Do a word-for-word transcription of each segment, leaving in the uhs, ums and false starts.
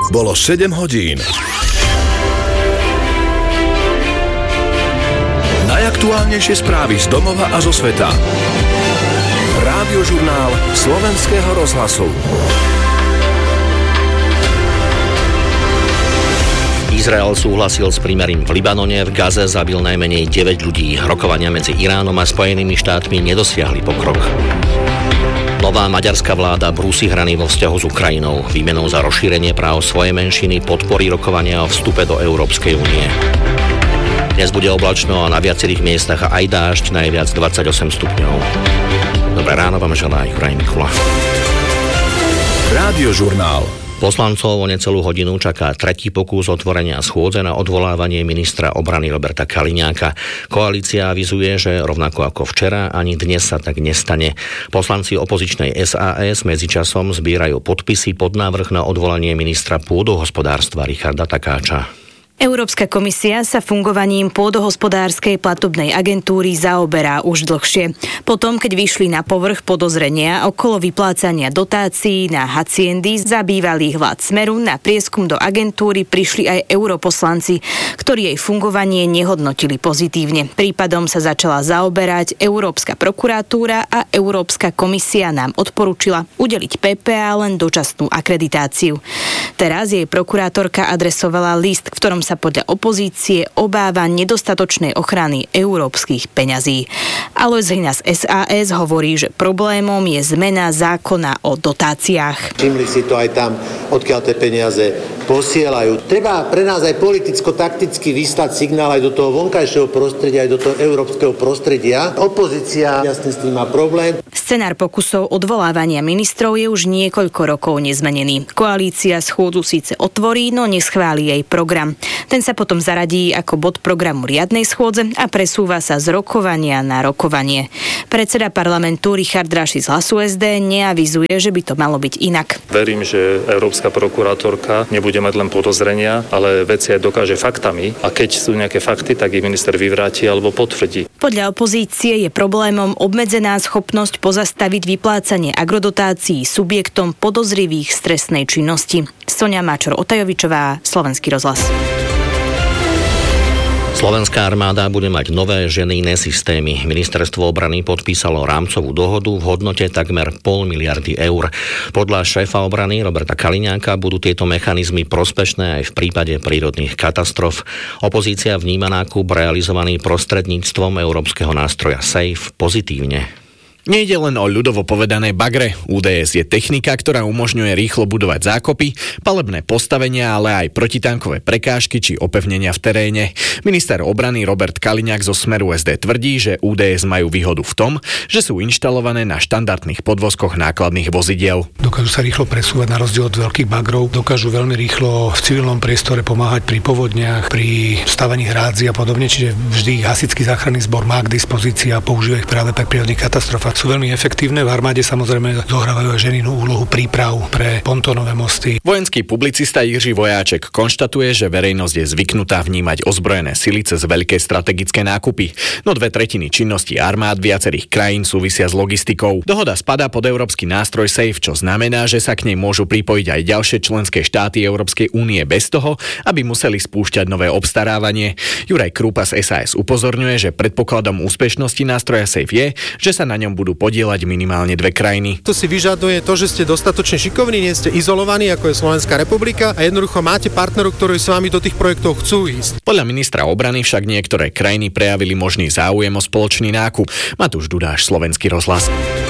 Bolo sedem hodín. Najaktuálnejšie správy z domova a zo sveta. Rádiožurnál Slovenského rozhlasu. Izrael súhlasil s prímerím v Libanone, v Gaze zabil najmenej deväť ľudí. Rokovania medzi Iránom a Spojenými štátmi nedosiahli pokrok. Nová maďarská vláda brúsi hrany vo vzťahu s Ukrajinou. Výmenou za rozšírenie práv svojej menšiny podporí rokovania o vstupe do Európskej únie. Dnes bude oblačno a na viacerých miestach aj dážď, najviac dvadsaťosem stupňov. Dobré ráno vám želá Juraj Mikula. Rádiožurnál. Poslancov o necelú hodinu čaká tretí pokus otvorenia schôdze na odvolávanie ministra obrany Roberta Kaliňáka. Koalícia avizuje, že rovnako ako včera, ani dnes sa tak nestane. Poslanci opozičnej es a es medzičasom zbierajú podpisy pod návrh na odvolanie ministra pôdohospodárstva Richarda Takáča. Európska komisia sa fungovaním pôdohospodárskej platobnej agentúry zaoberá už dlhšie. Potom, keď vyšli na povrch podozrenia okolo vyplácania dotácií na haciendy za bývalých vlád Smeru, na prieskum do agentúry prišli aj europoslanci, ktorí jej fungovanie nehodnotili pozitívne. Prípadom sa začala zaoberať Európska prokuratúra a Európska komisia nám odporúčila udeliť pé pé á len dočasnú akreditáciu. Teraz jej prokurátorka adresovala list, v ktorom sa podľa opozície obáva nedostatočnej ochrany európskych peňazí. Alojz Hlina z es a es hovorí, že problémom je zmena zákona o dotáciách. Všimli si to aj tam, odkiaľ tie peniaze posielajú. Treba pre nás aj politicko-takticky vyslať signál aj do toho vonkajšieho prostredia, aj do toho európskeho prostredia. Opozícia jasne s tým má problém. Scenár pokusov odvolávania ministrov je už niekoľko rokov nezmenený. Koalícia schôdzu síce otvorí, no neschváli jej program. Ten sa potom zaradí ako bod programu riadnej schôdze a presúva sa z rokovania na rokovanie. Predseda parlamentu Richard Raši z Hlasu es dé neavizuje, že by to malo byť inak. Verím, že Európska prokurátorka nebude mať len podozrenia, ale veci aj dokáže faktami a keď sú nejaké fakty, tak ich minister vyvráti alebo potvrdí. Podľa opozície je problémom obmedzená schopnosť pozastaviť vyplácanie agrodotácií subjektom podozrivých z trestnej činnosti. Sonia Máčor-Otajovičová, Slovenský rozhlas. Slovenská armáda bude mať nové ženijné systémy. Ministerstvo obrany podpísalo rámcovú dohodu v hodnote takmer pol miliardy eur. Podľa šéfa obrany Roberta Kaliňáka budú tieto mechanizmy prospešné aj v prípade prírodných katastrof. Opozícia vníma nákup realizovaný prostredníctvom európskeho nástroja SAFE pozitívne. Nejde len o ľudovo povedané bagre. ú dé es je technika, ktorá umožňuje rýchlo budovať zákopy, palebné postavenia, ale aj protitankové prekážky či opevnenia v teréne. Minister obrany Robert Kaliňák zo Smeru es dé tvrdí, že ú dé es majú výhodu v tom, že sú inštalované na štandardných podvozkoch nákladných vozidiel. Dokážu sa rýchlo presúvať na rozdiel od veľkých bagrov, dokážu veľmi rýchlo v civilnom priestore pomáhať pri povodniach, pri stavaní hrádzi a podobne, čiže vždy hasičský záchranný zbor má k dispozícii a používa ich práve pri prírodných katastrofách. Sú veľmi efektívne. V armáde samozrejme zohrávajú aj ženinú úlohu príprav pre pontónové mosty. Vojenský publicista Jiří Vojáček konštatuje, že verejnosť je zvyknutá vnímať ozbrojené sily cez veľké strategické nákupy. No dve tretiny činnosti armád viacerých krajín súvisia s logistikou. Dohoda spadá pod európsky nástroj SAFE, čo znamená, že sa k nej môžu pripojiť aj ďalšie členské štáty Európskej únie bez toho, aby museli spúšťať nové obstarávanie. Juraj Krúpa z es a es upozorňuje, že predpokladom úspešnosti nástroja SAFE je, že sa na ňom budú podieľať minimálne dve krajiny. To si vyžaduje to, že ste dostatočne šikovní, nie ste izolovaní, ako je Slovenská republika a jednoducho máte partnerov, ktorí s vami do tých projektov chcú ísť. Podľa ministra obrany však niektoré krajiny prejavili možný záujem o spoločný nákup. Matúš Dudáš, Slovenský rozhlas.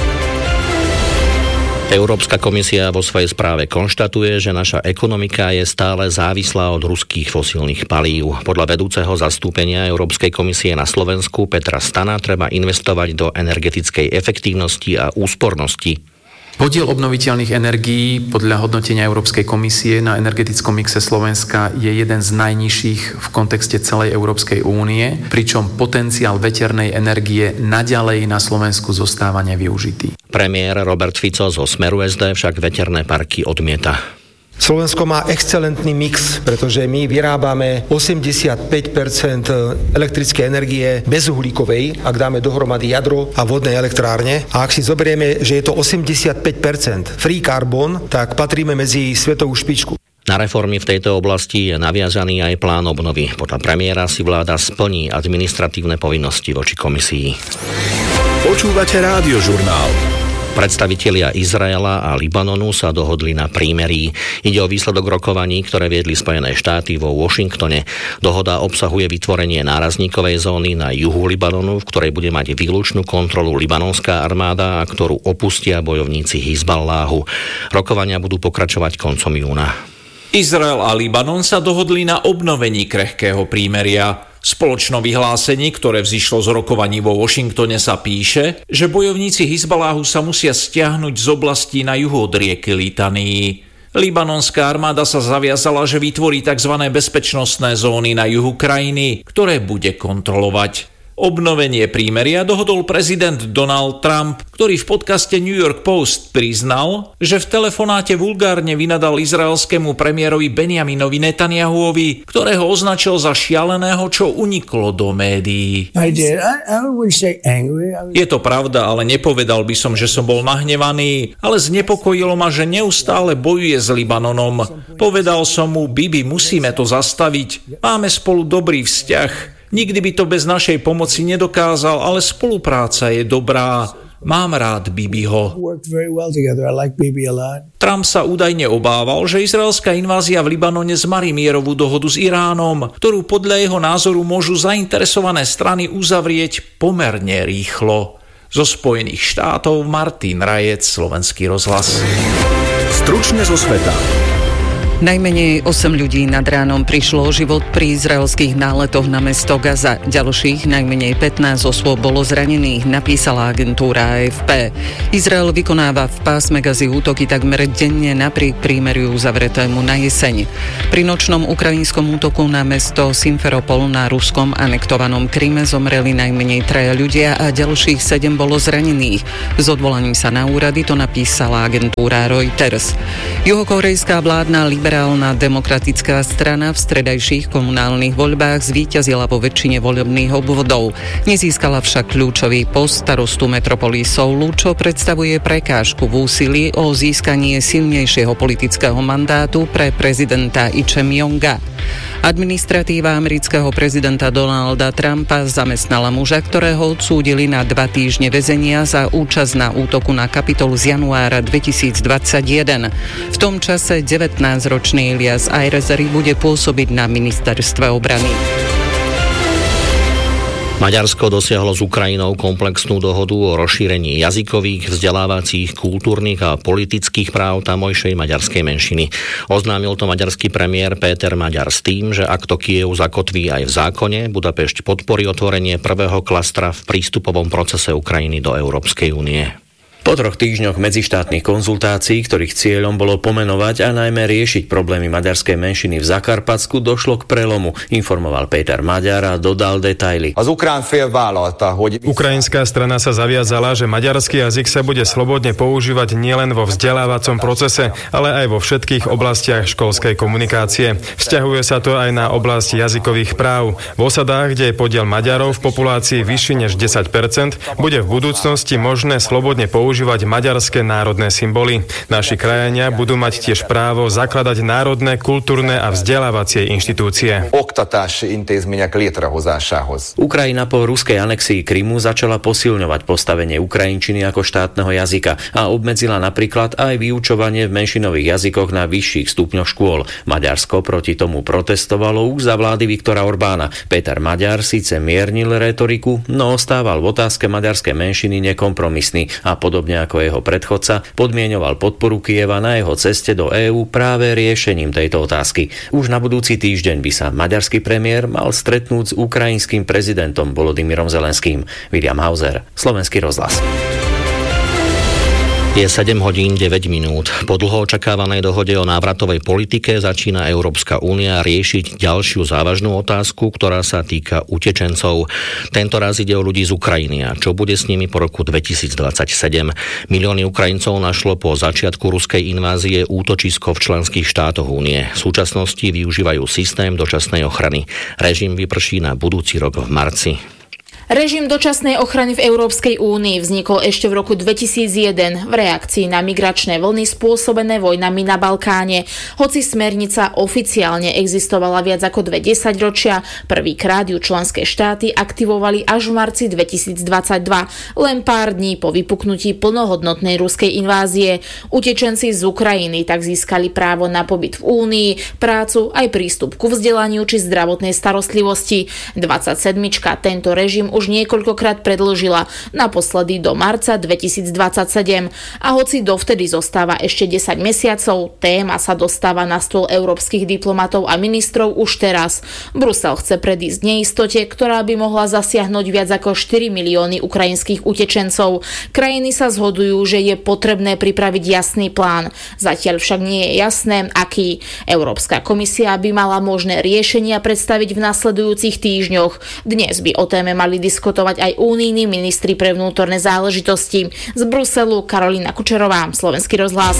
Európska komisia vo svojej správe konštatuje, že naša ekonomika je stále závislá od ruských fosílnych palív. Podľa vedúceho zastúpenia Európskej komisie na Slovensku Petra Stana treba investovať do energetickej efektívnosti a úspornosti. Podiel obnoviteľných energií podľa hodnotenia Európskej komisie na energetickom mixe Slovenska je jeden z najnižších v kontexte celej Európskej únie, pričom potenciál veternej energie naďalej na Slovensku zostáva nevyužitý. Premiér Robert Fico zo Smeru es dé však veterné parky odmieta. Slovensko má excelentný mix, pretože my vyrábame osemdesiatpäť percent elektrickej energie bezuhlíkovej, ak dáme dohromady jadro a vodné elektrárne. A ak si zoberieme, že je to osemdesiatpäť percent free carbon, tak patríme medzi svetovú špičku. Na reformy v tejto oblasti je naviazaný aj plán obnovy. Podľa premiéra si vláda splní administratívne povinnosti voči komisii. Počúvate Rádiožurnál. Predstavitelia Izraela a Libanonu sa dohodli na prímerí. Ide o výsledok rokovaní, ktoré viedli Spojené štáty vo Washingtone. Dohoda obsahuje vytvorenie nárazníkovej zóny na juhu Libanonu, v ktorej bude mať výlučnú kontrolu libanonská armáda a ktorú opustia bojovníci Hizballáhu. Rokovania budú pokračovať koncom júna. Izrael a Libanon sa dohodli na obnovení krehkého prímeria. V spoločnom vyhlásení, ktoré vzišlo z rokovaní vo Washingtone, sa píše, že bojovníci Hizballáhu sa musia stiahnuť z oblastí na juhu od rieky Litanii. Libanonská armáda sa zaviazala, že vytvorí tzv. Bezpečnostné zóny na juhu krajiny, ktoré bude kontrolovať. Obnovenie prímeria dohodol prezident Donald Trump, ktorý v podcaste New York Post priznal, že v telefonáte vulgárne vynadal izraelskému premiérovi Benjaminovi Netanyahuovi, ktorého označil za šialeného, čo uniklo do médií. Je to pravda, ale nepovedal by som, že som bol nahnevaný, ale znepokojilo ma, že neustále bojuje s Libanonom. Povedal som mu, Bibi, musíme to zastaviť. Máme spolu dobrý vzťah. Nikdy by to bez našej pomoci nedokázal, ale spolupráca je dobrá. Mám rád Bibiho. Trump sa údajne obával, že izraelská invázia v Libanone zmarí mierovú dohodu s Iránom, ktorú podľa jeho názoru môžu zainteresované strany uzavrieť pomerne rýchlo. Zo Spojených štátov Martin Rajec, Slovenský rozhlas. Stručne zo sveta. Najmenej osem ľudí nad ránom prišlo o život pri izraelských náletoch na mesto Gaza. Ďalších najmenej pätnásť osôb bolo zranených, napísala agentúra á ef pé. Izrael vykonáva v pásme Gazy útoky takmer denne napriek prímeriu uzavretému na jeseň. Pri nočnom ukrajinskom útoku na mesto Simferopol na ruskom anektovanom Kryme zomreli najmenej traja ľudia a ďalších sedem bolo zranených. S odvolaním sa na úrady to napísala agentúra Reuters. Juhokorejská vládna liberálna demokratická strana v stredajších komunálnych voľbách zvíťazila vo väčšine volebných obvodov. Nezískala však kľúčový post starostu metropoly Soulu, čo predstavuje prekážku v úsilí o získanie silnejšieho politického mandátu pre prezidenta Lee Jae-myunga. Administratíva amerického prezidenta Donalda Trumpa zamestnala muža, ktorého odsúdili na dva týždne väzenia za účasť na útoku na Kapitol z januára dvetisícdvadsaťjeden. V tom čase devätnásťročný Elias Ayrezery bude pôsobiť na ministerstve obrany. Maďarsko dosiahlo s Ukrajinou komplexnú dohodu o rozšírení jazykových, vzdelávacích, kultúrnych a politických práv tamojšej maďarskej menšiny. Oznámil to maďarský premiér Péter Maďar s tým, že ak to Kyjev zakotví aj v zákone, Budapešť podporí otvorenie prvého klastra v prístupovom procese Ukrajiny do Európskej únie. Po troch týždňoch medzištátnych konzultácií, ktorých cieľom bolo pomenovať a najmä riešiť problémy maďarskej menšiny v Zakarpatsku, došlo k prelomu, informoval Péter Maďar a dodal detaily. Ukrajinská strana sa zaviazala, že maďarský jazyk sa bude slobodne používať nielen vo vzdelávacom procese, ale aj vo všetkých oblastiach školskej komunikácie. Vzťahuje sa to aj na oblasť jazykových práv. V osadách, kde je podiel Maďarov v populácii vyšší než desať percent, bude v budúcnosti možné slobodne používať používať maďarské národné symboly. Naši krajania budú mať tiež právo zakladať národné, kultúrne a vzdelávacie inštitúcie. Ukrajina po ruskej anexii Krymu začala posilňovať postavenie ukrajinčiny ako štátneho jazyka a obmedzila napríklad aj vyučovanie v menšinových jazykoch na vyšších stupňoch škôl. Maďarsko proti tomu protestovalo už za vlády Viktora Orbána. Péter Maďar síce miernil retoriku, no ostával v otázke maďarskej menšiny nekompromisný a podobne ako jeho predchodca, podmienoval podporu Kyjeva na jeho ceste do EÚ práve riešením tejto otázky. Už na budúci týždeň by sa maďarský premiér mal stretnúť s ukrajinským prezidentom Volodymyrom Zelenským. William Hauser, Slovenský rozhlas. Je sedem hodín deväť minút. Po dlho očakávanej dohode o návratovej politike začína Európska únia riešiť ďalšiu závažnú otázku, ktorá sa týka utečencov. Tento raz ide o ľudí z Ukrajiny a čo bude s nimi po roku dvetisícdvadsaťsedem. Milióny Ukrajincov našlo po začiatku ruskej invázie útočisko v členských štátoch únie. V súčasnosti využívajú systém dočasnej ochrany. Režim vyprší na budúci rok v marci. Režim dočasnej ochrany v Európskej únii vznikol ešte v roku dvetisícjeden v reakcii na migračné vlny spôsobené vojnami na Balkáne. Hoci smernica oficiálne existovala viac ako dve desaťročia, prvýkrát ju členské štáty aktivovali až v marci dvetisícdvadsaťdva, len pár dní po vypuknutí plnohodnotnej ruskej invázie. Utečenci z Ukrajiny tak získali právo na pobyt v únii, prácu aj prístup ku vzdelaniu či zdravotnej starostlivosti. dvadsaťsedmička tento režim už niekoľkokrát predĺžila, naposledy do marca dvetisícdvadsaťsedem. A hoci dovtedy zostáva ešte desať mesiacov, téma sa dostáva na stôl európskych diplomatov a ministrov už teraz. Brusel chce predísť neistote, ktorá by mohla zasiahnuť viac ako štyri milióny ukrajinských utečencov. Krajiny sa zhodujú, že je potrebné pripraviť jasný plán. Zatiaľ však nie je jasné, aký. Európska komisia by mala možné riešenia predstaviť v nasledujúcich týždňoch. Dnes by o téme mali diskutovať aj únijní ministri pre vnútorné záležitosti. Z Bruselu Karolína Kučerová, Slovenský rozhlas.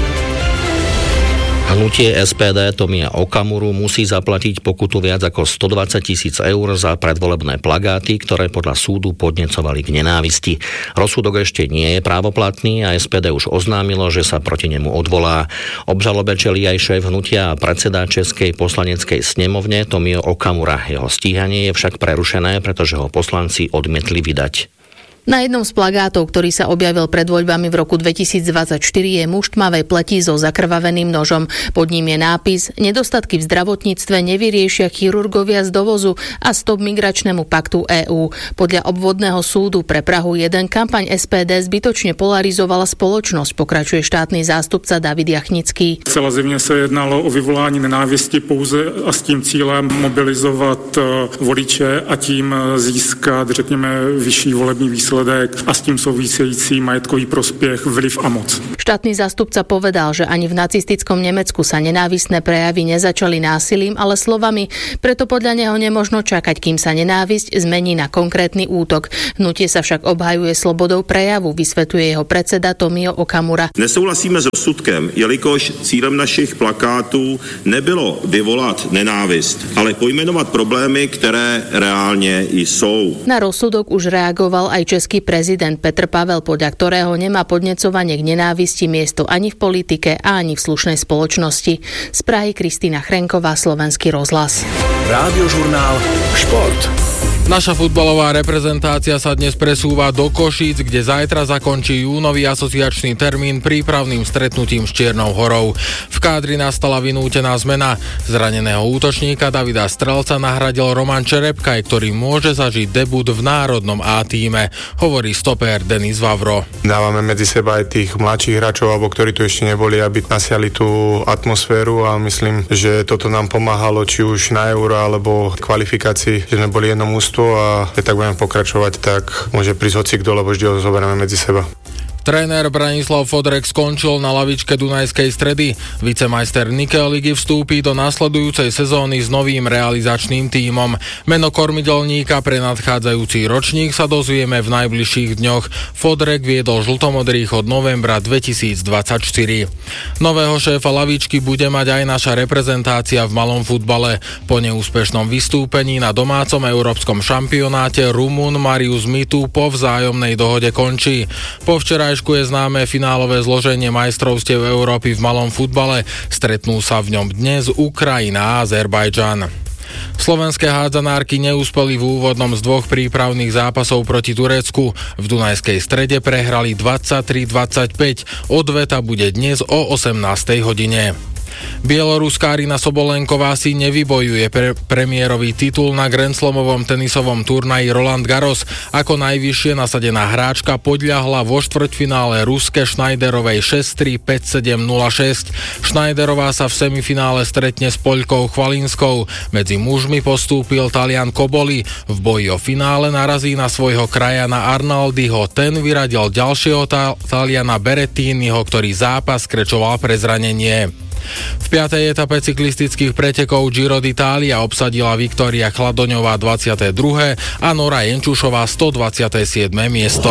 Hnutie es pé dé Tomia Okamuru musí zaplatiť pokutu viac ako stodvadsať tisíc eur za predvolebné plagáty, ktoré podľa súdu podnecovali k nenávisti. Rozsudok ešte nie je právoplatný a es pé dé už oznámilo, že sa proti nemu odvolá. Obžalobe čelí aj šéf hnutia a predseda Českej poslaneckej snemovne Tomio Okamura. Jeho stíhanie je však prerušené, pretože ho poslanci odmietli vydať. Na jednom z plagátov, ktorý sa objavil pred voľbami v roku dvetisícdvadsaťštyri, je muž tmavej pleti so zakrvaveným nožom. Pod ním je nápis: Nedostatky v zdravotníctve nevyriešia chirurgovia z dovozu a stop migračnému paktu EÚ. Podľa obvodného súdu pre Prahu jeden kampaň es pé dé zbytočne polarizovala spoločnosť, pokračuje štátny zástupca David Jachnický. Celá zjevne sa jednalo o vyvolání nenávisti pouze a s tím cílem mobilizovat voliče a tím získat, řekněme, vyšší volební výsledek a s tým související majetkový prospech, vliv a moc. Štátny zástupca povedal, že ani v nacistickom Nemecku sa nenávistné prejavy nezačali násilím, ale slovami, preto podľa neho nemožno čakať, kým sa nenávisť zmení na konkrétny útok. Hnutie sa však obhajuje slobodou prejavu, vysvetľuje jeho predseda Tomio Okamura. Nesouhlasíme s rozsudkem, jelikož cílem našich plakátů nebylo vyvolat nenávist, ale pojmenovat problémy, které reálně jsou. Na rozsudok už reagoval aj český prezident Petr Pavel, podľa ktorého nemá podnecovanie k nenávisti miesto ani v politike a ani v slušnej spoločnosti. Z Prahy Kristýna Chrenková, Slovenský rozhlas. Rádiožurnál Šport. Naša futbalová reprezentácia sa dnes presúva do Košíc, kde zajtra zakončí júnový asociačný termín prípravným stretnutím s Čiernou Horou. V kádri nastala vynútená zmena. Zraneného útočníka Davida Strelca nahradil Roman Čerepkaj, ktorý môže zažiť debut v národnom A-tíme, hovorí stopér Denis Vavro. Dávame medzi seba aj tých mladších hráčov, alebo ktorí tu ešte neboli, aby nasiali tú atmosféru a myslím, že toto nám pomáhalo či už na Euro alebo kvalifikácii, že sme boli jednom ústu a keď tak budeme pokračovať, tak môže prísť hocikto, lebo vždy ho zoberieme medzi seba. Tréner Branislav Fodrek skončil na lavičke Dunajskej Stredy. Vicemajster Nikel ligy vstúpi do nasledujúcej sezóny s novým realizačným tímom. Meno kormidelníka pre nadchádzajúci ročník sa dozvieme v najbližších dňoch. Fodrek viedol žltomodrých od novembra dvetisícdvadsaťštyri. Nového šéfa lavičky bude mať aj naša reprezentácia v malom futbale. Po neúspešnom vystúpení na domácom európskom šampionáte Rumún Marius Mitu po vzájomnej dohode končí. Po včeraj je známe finálové zloženie majstrovstiev Európy v malom futbale. Stretnú sa v ňom dnes Ukrajina a Azerbajdžan. Slovenské hádzanárky neúspeli v úvodnom z dvoch prípravných zápasov proti Turecku. V Dunajskej Strede prehrali dvadsaťtri dvadsaťpäť. Odveta bude dnes o osemnástej hodine. Bieloruská Arina Sobolenková si nevybojuje pre premiérový titul na grandslamovom tenisovom turnaji Roland Garros. Ako najvyššie nasadená hráčka podľahla vo štvrťfinále Ruske Schneiderovej šesť tri päť sedem nula šesť. Schneiderová sa v semifinále stretne s Poľkou Chvalinskou. Medzi mužmi postúpil Talian Koboli. V boji o finále narazí na svojho krajana Arnaldiho. Ten vyradil ďalšieho tá- Taliana Berettiniho, ktorý zápas skrečoval pre zranenie. V piatej etape cyklistických pretekov Giro d'Italia obsadila Viktória Chladoňová dvadsiate druhé a Nora Jenčušová stodvadsiate siedme miesto.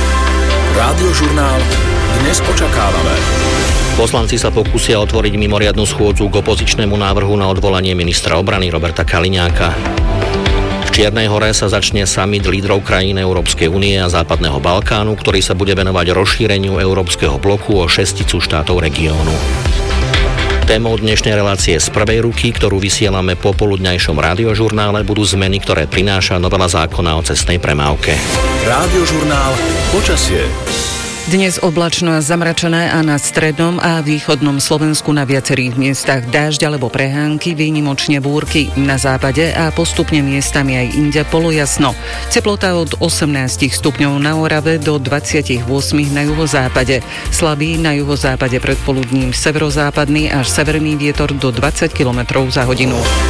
Rádiožurnál dnes očakávame. Poslanci sa pokúsia otvoriť mimoriadnu schôdzu k opozičnému návrhu na odvolanie ministra obrany Roberta Kaliňáka. Čiernej Hore sa začne summit lídrov krajín Európskej únie a Západného Balkánu, ktorý sa bude venovať rozšíreniu európskeho bloku o šesticu štátov regiónu. Témou dnešnej relácie z prvej ruky, ktorú vysielame po poludňajšom rádiožurnále, budú zmeny, ktoré prináša novela zákona o cestnej premávke. Rádiožurnál Počasie. Dnes oblačno a zamračené a na strednom a východnom Slovensku na viacerých miestach dážď alebo prehánky, výnimočne búrky. Na západe a postupne miestami aj inde polojasno. Teplota od osemnásť stupňov na Orave do dvadsaťosem na juhozápade. Slabý na juhozápade predpoludním severozápadný až severný vietor do dvadsať kilometrov za hodinu.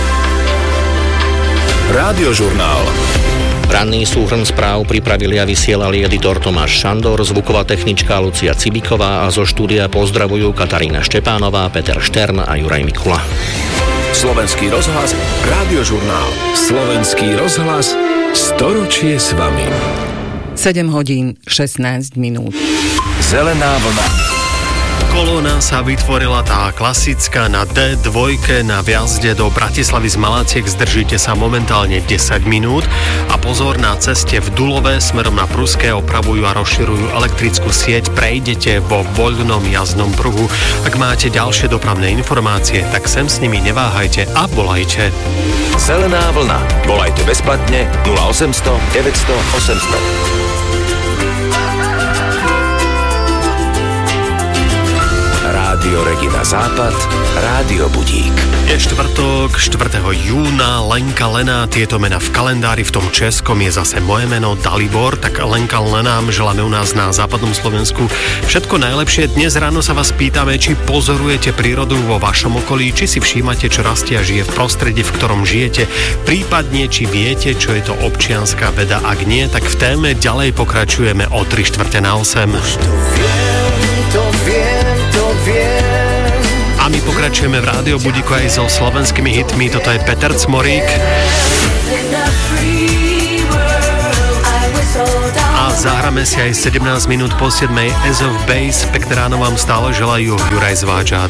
Rádiožurnál. Ranný súhrn správ pripravili a vysielali editor Tomáš Šandor, zvuková technička Lucia Cibiková a zo štúdia pozdravujú Katarína Štepánová, Peter Štern a Juraj Mikula. Slovenský rozhlas, Rádiožurnál. Slovenský rozhlas, storočie s vami. sedem hodín šestnásť minút. Zelená vlna. Kolóna sa vytvorila tá klasická na dé dva na vjazde do Bratislavy z Malaciek. Zdržíte sa momentálne desať minút a pozor, na ceste v Dulove smerom na Pruské opravujú a rozširujú elektrickú sieť. Prejdete vo voľnom jazdnom pruhu. Ak máte ďalšie dopravné informácie, tak sem s nimi neváhajte a volajte. Zelená vlna. Volajte bezplatne nula osemsto deväťsto osemsto. Rádio Regina Západ, Rádio Budík. Je štvrtok, štvrtého júna, Lenka Lená, tieto mená v kalendári, v tom českom je zase moje meno Dalibor, tak Lenka Lenám želáme u nás na západnom Slovensku všetko najlepšie. Dnes ráno sa vás pýtame, či pozorujete prírodu vo vašom okolí, či si všímate, čo rastie a žije v prostredí, v ktorom žijete, prípadne či viete, čo je to občianska veda. Ak nie, tak v téme ďalej pokračujeme o tri štvrte na osem. Už to viem, to viem, to viem. A my pokračujeme v Rádio Budíku aj so slovenskými hitmi. Toto je Peter Cmorík. A zahráme si aj sedemnásť minút po siedmej Ace of Base. Pekné ráno vám stále želajú Juraj Zváča.